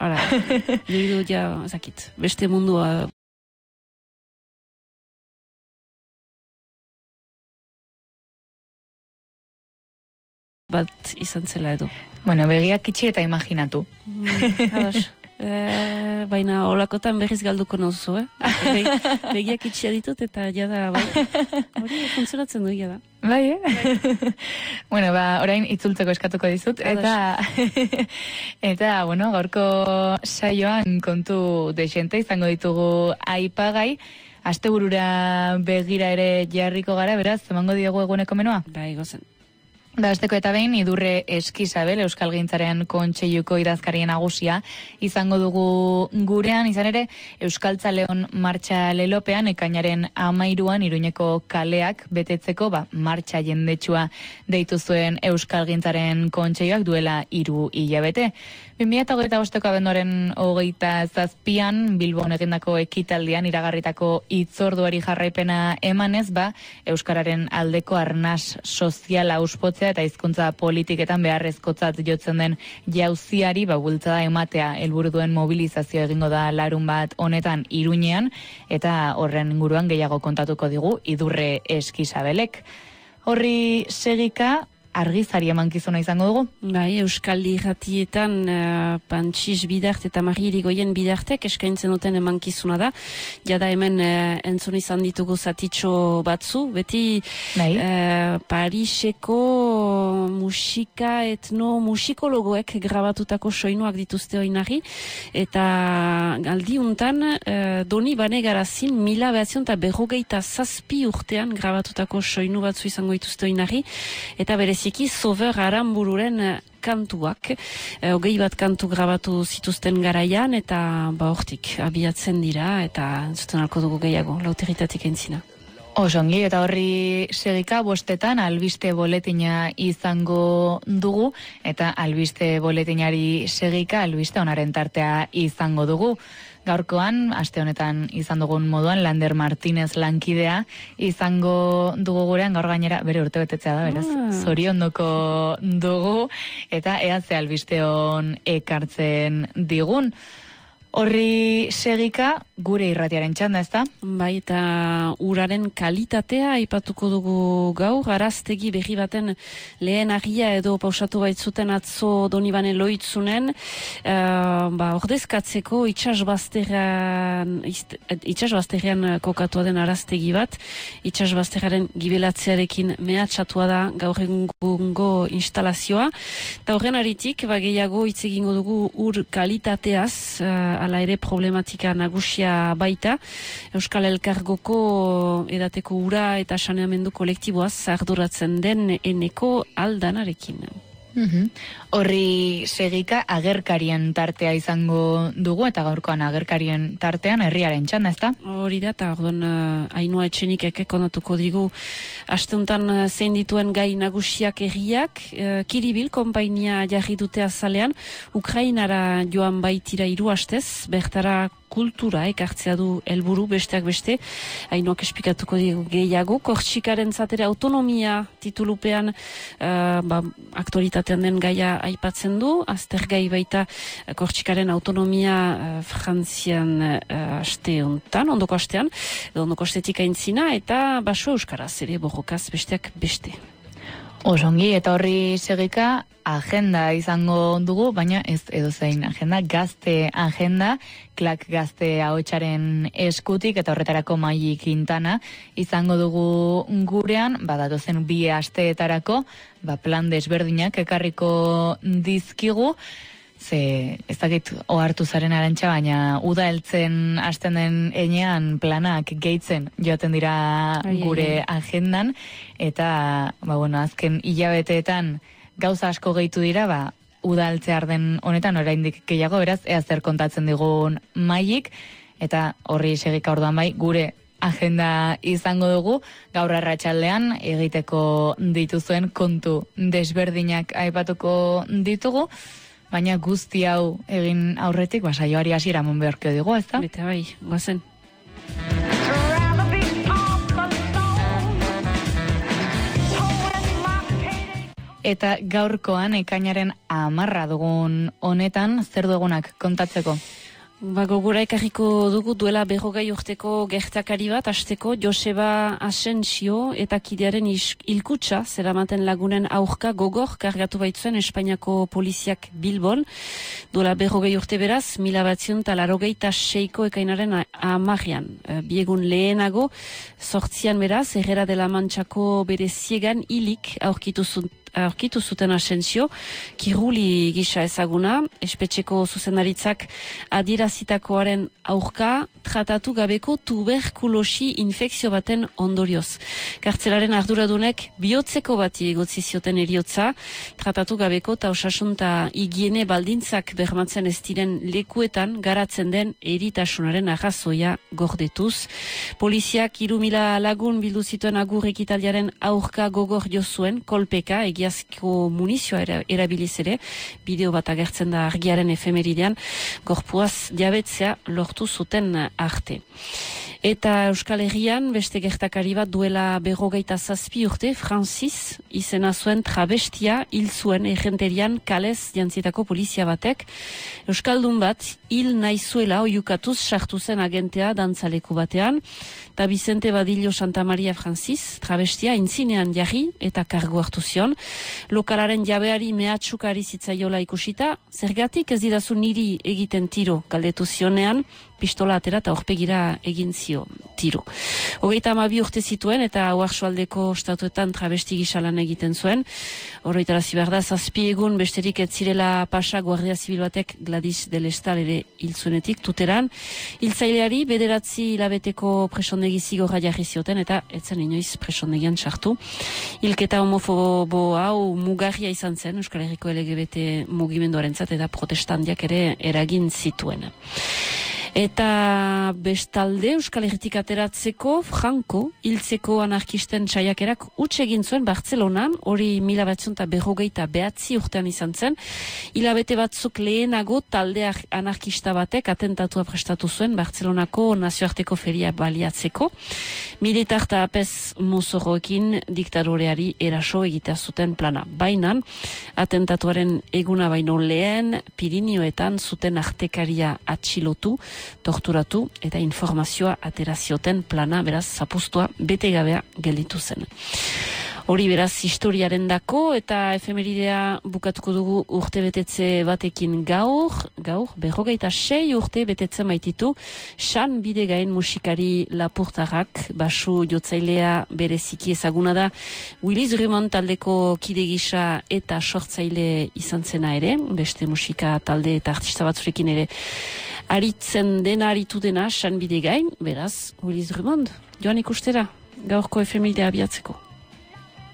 ara, duidu ja, zakit, beste mundua bat izan zela edo. Bueno, begiak itxi eta imaginatu. Baina holakotan berriz galduko nauzu, begiak itxia ditut eta jada, bai, hori funtzionatzen du, jada. Bai, bueno, orain itzultzeko eskatuko dizut, eta, bueno, gaurko saioan kontu desente izango ditugu aipagai, asteburura begira ere jarriko gara, beraz, emango diegu eguneko menua? Bai, gozen. Asteko eta behin, Idurre Eskizabel, Euskalgintzaren Kontseiluko idazkarien nagusia izango dugu gurean, izan ere, Euskaltzaleon martxa lelopean, ekainaren 13an Iruñeko kaleak betetzeko, martxa jendetsua deitu zuen Euskalgintzaren Kontseiluak duela 3 hilabete. 2025ko abenduaren 27an Bilbon egindako ekitaldian iragarritako hitzorduari jarraipena emanez, euskararen aldeko arnas soziala auspotzea eta hizkuntza politiketan beharrezkotzat jotzen den jauziari bultzada ematea helburu duen mobilizazio egingo da larunbat honetan Iruñean, eta horren inguruan gehiago kontatuko digu Idurre Eskizabelek. Horri segika argizari emankizuna izango dugu? Bai, Euskal Irratietan Pantsiz Bidart eta Mari Irigoyen Bidartek eskaintzen duten emankizuna da. Jada hemen entzun izan ditugu zatitxo batzu, beti Pariseko musika musikologoek grabatutako soinuak dituzte oinarri, eta aldiuntan Doni Banegarazin 1957 urtean grabatutako soinu batzu izango dituzte oinarri, eta bereziki Sober Aranbururen kantuak, 20 kantu grabatu zituzten garaian, eta hortik abiatzen dira, eta entzuten alko dugu gehiago, lauteritatik entzina. Osongi, eta horri segika 5etan albiste boletina izango dugu, eta albiste boletinari segika albiste onaren tartea izango dugu. Gaurkoan, aste honetan izan dugun moduan, Lander Martínez lankidea izango dugu gurean, gaur gainera bere urtebetetzea da, beraz, zoriondoko dugu, eta ea ze albiste hon ekartzen digun. Horri segika gure irratiaren txanda, ezta? Bai, eta uraren kalitatea aipatuko dugu gaur, araztegi berri baten lehen agia edo pausatu baitzuten atzo Donibane Loitzunen, ordezkatzeko itsasbazterrean kokatua den araztegi bat, itsasbazterraren gibelatzearekin mehatxatua da gaur egungo instalazioa, eta horren aritik, gehiago hitz egingo dugu ur kalitateaz, ala ere problematika nagusia baita, Euskal Elkargoko edateko ura eta saneamendu kolektiboaz arduratzen den Eneko Aldanarekin. Horri segika agerkarien tartea izango dugu, eta gaurkoan agerkarien tartean herriaren txanda, ezta? Hori da, eta orduan Ainhoa Etxenikek konatuko digu asteuntan zein dituen gai nagusiak herriak, Kiribil konpainia jarri dute azalean, Ukrainara joan baitira 3 astez, bertara kultura ekartzea du helburu besteak beste, Ainhoak esplikatuko digu gehiago, Kortxikaren zatera autonomia titulupean aktualitatean den gaia aipatzen du, aztergai baita Kortxikaren autonomia Frantzian ondoko astetik aintzina, eta baso euskaraz ere borrokaz besteak beste. Osongi, eta horri segika agenda izango dugu, baina ez edozein agenda, gazte agenda, Klak Gazte ahotsaren eskutik, eta horretarako Maili Quintana izango dugu gurean, datozen 2 asteetarako, plan desberdinak ekarriko dizkigu, ze ez dakit ohartu zaren Arantxa, baina uda heltzen hasten den enean planak gehitzen joaten dira gure agendan, eta azken hilabeteetan gauza asko gehitu dira, uda heltzear den honetan oraindik gehiago, beraz ea zer kontatzen digun Mailik, eta horri segika orduan gure agenda izango dugu, gaur arratsaldean egiteko dituzuen kontu desberdinak aipatuko ditugu, baina guzti hau egin aurretik, saioari hasiera eman beharko digu, ezta? Bete bai, goazen. Eta gaurkoan ekainaren 10 dugun honetan, zer dugunak kontatzeko? Gogora ekarriko dugu duela 40 urteko gertakari bat, hasteko Joseba Asensio eta kidearen hilkutxa zeramaten lagunen aurka gogor kargatu baitzuen Espainiako poliziak Bilbon. Duela 40 urte beraz, 1986ko ekainaren 10ean. Biegun lehenago, 8an beraz, Herrera de la Manchako bere ziegan hilik aurkitu zuten Asensio, kiruli gisa ezaguna, espetxeko zuzendaritzak adierazitakoaren aurka tratatu gabeko tuberkulosi infekzio baten ondorioz. Kartzelaren arduradunek bihotzeko bati egotzi zioten eriotza, tratatu gabeko eta osasun eta higiene baldintzak bermatzen ez diren lekuetan garatzen den eritasunaren arrazoia gordetuz. Poliziak 3.000 lagun bildu zituen agur ekitaldiaren aurka gogor jo zuen, kolpeka, egiazko munizioa erabiliz ere, bideo bat agertzen da argiaren efemeridean, gorpuaz jabetzea lortu zuten arte. Eta Euskal Herrian, beste gertakari bat duela 47 urte, Francis izena zuen travestia hil zuen errenterian kalez jantzitako polizia batek. Euskaldun bat hil nahi zuela oiukatuz sartu zen agentea dantzaleku batean, eta Vicente Badillo Santa Maria Francis travestia intzinean jarri eta kargu hartu zion. Lokalaren jabeari mehatxukari zitzaiola ikusita, zergatik ez didazu niri egiten tiro galdetu zionean, pistola atera eta aurpegira egin zio tiro. 32 urte zituen eta Oarsoaldeko estatuetan travesti gisalan egiten zuen. Horretarazi behar da, 7 egun besterik ez zirela pasa Guardia Zibil batek Gladys del Estal ere hil zuenetik tuteran. Hiltzaileari 9 hilabeteko presondegi zigorra jarri zioten eta etzen inoiz presondegian sartu. Hilketa homofobo hau mugarria izan zen Euskal Herriko LGBT mugimenduarentzat eta protestantiak ere eragin zituen. Eta bestalde Euskal Herritik ateratzeko Franco hiltzeko anarkisten saiakerak huts egin zuen Bartzelonan, hori 1949 urtean izan zen. Hilabete batzuk lehenago talde anarkista batek atentatua prestatu zuen Bartzelonako nazioarteko feria baliatzeko. Militar eta apez mozorroekin diktadoreari eraso egitea zuten plana. Bainan, atentatuaren eguna baino lehen Pirinioetan zuten artekaria atxilotu, torturatu eta informazioa aterazioten plana, beraz, zapustua betegabea gelditu zen. Hori beraz historiaren dako eta efemeridea bukatuko dugu urte betetze batekin gaur 46 urte betetzen baititu Xan Bidegain musikari lapurtarrak, basu jotzailea bereziki ezaguna da, Willis Drummond taldeko kide gisa eta sortzaile izan zena ere, beste musika talde eta artista batzurekin ere aritu dena Xan Bidegain, beraz, Willis Drummond, joan ikustera, gaurko efemeridea abiatzeko.